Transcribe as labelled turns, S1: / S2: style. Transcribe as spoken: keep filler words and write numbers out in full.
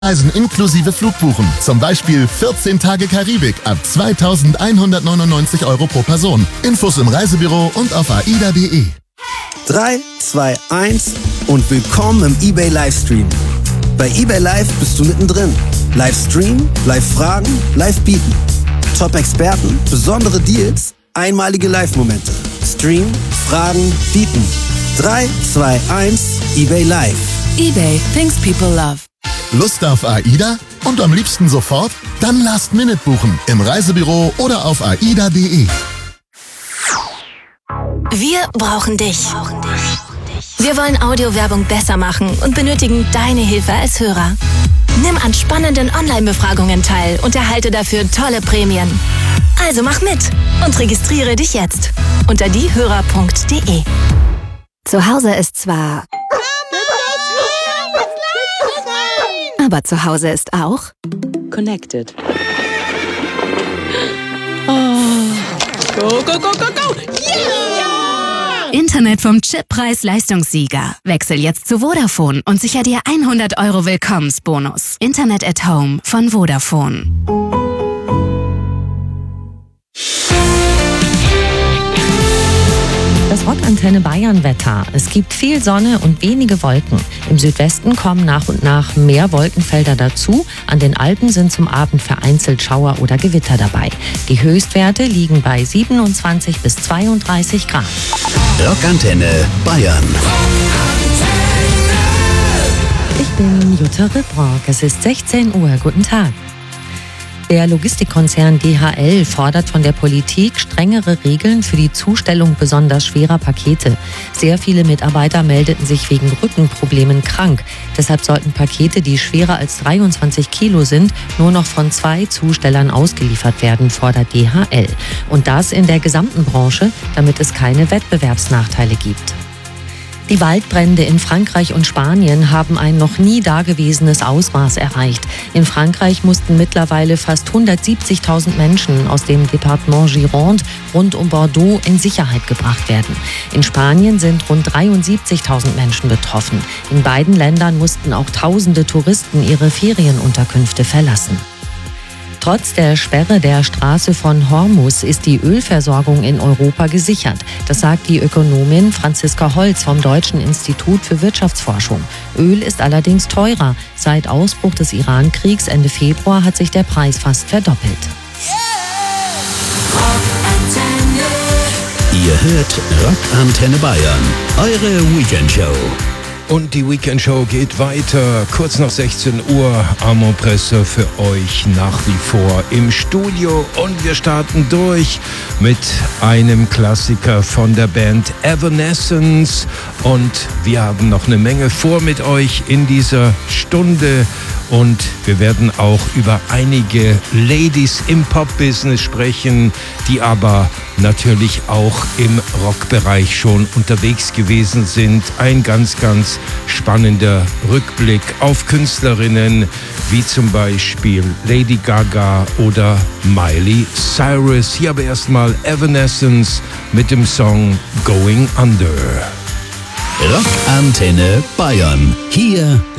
S1: Reisen inklusive Flugbuchen. Zum Beispiel vierzehn Tage Karibik ab zweitausendeinhundertneunundneunzig Euro pro Person. Infos im Reisebüro und auf aida punkt de.
S2: drei, zwei, eins und willkommen im eBay Livestream. Bei eBay Live bist du mittendrin. Livestream, Live-Fragen, Live-Bieten. Top-Experten, besondere Deals, einmalige Live-Momente. Stream, Fragen, Bieten. drei, zwei, eins, eBay Live.
S3: eBay, things people love.
S1: Lust auf AIDA? Und am liebsten sofort? Dann Last Minute buchen. Im Reisebüro oder auf aida punkt de.
S4: Wir brauchen dich. Wir wollen Audiowerbung besser machen und benötigen deine Hilfe als Hörer. Nimm an spannenden Online-Befragungen teil und erhalte dafür tolle Prämien. Also mach mit und registriere dich jetzt unter diehörer punkt de.
S3: Zu Hause ist zwar... Aber zu Hause ist auch...
S5: Connected. Oh. Go, go, go, go, go! Yeah!
S3: Internet vom Chippreis-Leistungssieger. Wechsel jetzt zu Vodafone und sicher dir hundert Euro Willkommensbonus. Internet at Home von Vodafone.
S6: Das Rockantenne Bayern-Wetter. Es gibt viel Sonne und wenige Wolken. Im Südwesten kommen nach und nach mehr Wolkenfelder dazu. An den Alpen sind zum Abend vereinzelt Schauer oder Gewitter dabei. Die Höchstwerte liegen bei siebenundzwanzig bis zweiunddreißig Grad.
S7: Rockantenne Bayern.
S6: Ich bin Jutta Ribrock. Es ist sechzehn Uhr. Guten Tag. Der Logistikkonzern D H L fordert von der Politik strengere Regeln für die Zustellung besonders schwerer Pakete. Sehr viele Mitarbeiter meldeten sich wegen Rückenproblemen krank. Deshalb sollten Pakete, die schwerer als dreiundzwanzig Kilo sind, nur noch von zwei Zustellern ausgeliefert werden, fordert D H L. Und das in der gesamten Branche, damit es keine Wettbewerbsnachteile gibt. Die Waldbrände in Frankreich und Spanien haben ein noch nie dagewesenes Ausmaß erreicht. In Frankreich mussten mittlerweile fast hundertsiebzigtausend Menschen aus dem Departement Gironde rund um Bordeaux in Sicherheit gebracht werden. In Spanien sind rund dreiundsiebzigtausend Menschen betroffen. In beiden Ländern mussten auch tausende Touristen ihre Ferienunterkünfte verlassen. Trotz der Sperre der Straße von Hormuz ist die Ölversorgung in Europa gesichert. Das sagt die Ökonomin Franziska Holz vom Deutschen Institut für Wirtschaftsforschung. Öl ist allerdings teurer. Seit Ausbruch des Iran-Kriegs Ende Februar hat sich der Preis fast verdoppelt.
S7: Ihr hört Rockantenne Bayern, eure Weekendshow.
S8: Und die Weekendshow geht weiter. Kurz nach sechzehn Uhr, Amon Presse für euch nach wie vor im Studio. Und wir starten durch mit einem Klassiker von der Band Evanescence. Und wir haben noch eine Menge vor mit euch in dieser Stunde. Und wir werden auch über einige Ladies im Pop-Business sprechen, die aber natürlich auch im Rockbereich schon unterwegs gewesen sind. Ein ganz, ganz spannender Rückblick auf Künstlerinnen wie zum Beispiel Lady Gaga oder Miley Cyrus. Hier aber erstmal Evanescence mit dem Song Going Under.
S7: Rockantenne Bayern. Hier